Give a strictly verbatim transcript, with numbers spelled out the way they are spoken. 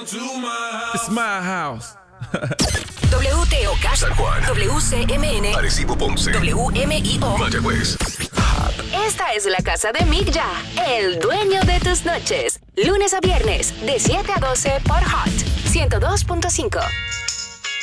It's my house. W T O K, San Juan, W C M N, Arecibo, Ponce, W M I O, Mayagüez. Esta es la casa de Mick Ya, el dueño de tus noches. Lunes a viernes, de siete a doce por Hot ciento dos punto cinco.